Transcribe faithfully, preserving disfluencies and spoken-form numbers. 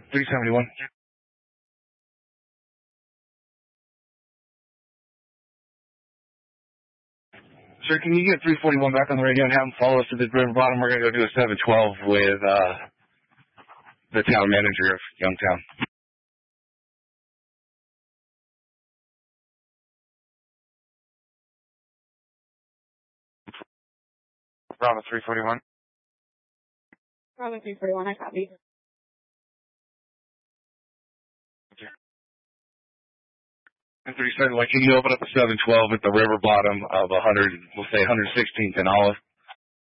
three seventy-one. Sir, can you get three forty-one back on the radio and have them follow us to the river bottom? We're going to go do a seven twelve with uh, the town manager of Youngtown. Bravo three forty-one. Bravo three forty-one, I copy. And three seventy-one, can you open up a seven twelve at the river bottom of one hundred, we'll say one sixteenth and Olive?